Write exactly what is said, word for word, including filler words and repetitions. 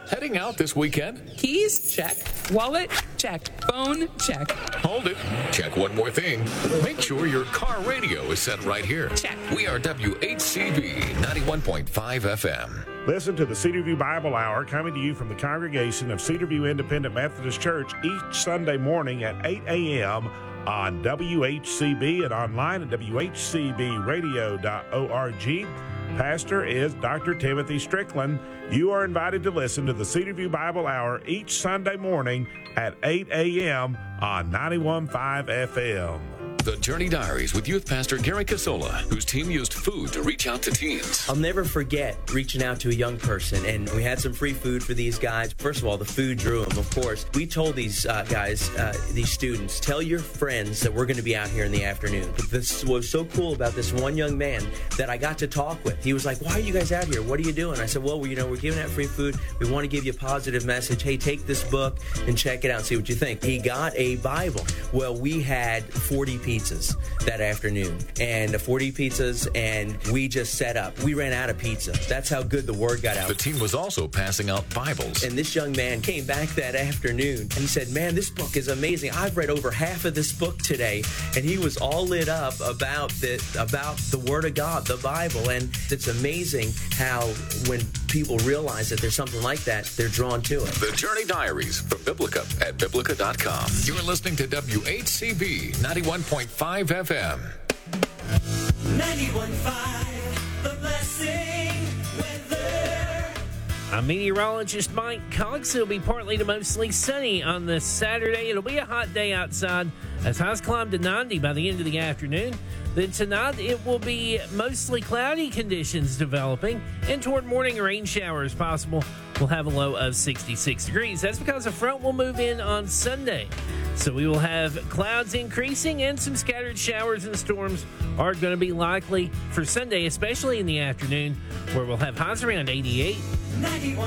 Heading out this weekend? Keys? Check. Wallet? Check. Phone? Check. Hold it. Check one more thing. Make sure your car radio is set right here. Check. We are W H C B ninety-one point five F M. Listen to the Cedarview Bible Hour coming to you from the congregation of Cedarview Independent Methodist Church each Sunday morning at eight a.m. on W H C B and online at w h c b radio dot org. Pastor is Doctor Timothy Strickland. You are invited to listen to the Cedarview Bible Hour each Sunday morning at eight a.m. on ninety-one point five F M. The Journey Diaries with Youth Pastor Gary Casola, whose team used food to reach out to teens. I'll never forget reaching out to a young person, and we had some free food for these guys. First of all, the food drew them, of course. We told these uh, guys, uh, these students, tell your friends that we're going to be out here in the afternoon. But this was so cool about this one young man that I got to talk with. He was like, why are you guys out here? What are you doing? I said, well, we, you know, we're giving out free food. We want to give you a positive message. Hey, take this book and check it out and see what you think. He got a Bible. Well, we had forty pizzas that afternoon, and forty pizzas, and we just set up. We ran out of pizza. That's how good the word got out. The team was also passing out Bibles. And this young man came back that afternoon. He said, man, this book is amazing. I've read over half of this book today. And he was all lit up about the, about the Word of God, the Bible. And it's amazing how when people realize that there's something like that, they're drawn to it. The Journey Diaries from Biblica at biblica dot com. You're listening to W H C B ninety-one point five F M. ninety-one point five, The Blessing weather. I'm meteorologist Mike Cox. It'll be partly to mostly sunny on this Saturday. It'll be a hot day outside as highs climb to ninety by the end of the afternoon. Then tonight, it will be mostly cloudy conditions developing, and toward morning rain showers possible. We'll have a low of sixty-six degrees. That's because a front will move in on Sunday. So we will have clouds increasing, and some scattered showers and storms are going to be likely for Sunday, especially in the afternoon, where we'll have highs around eighty-eight. ninety-one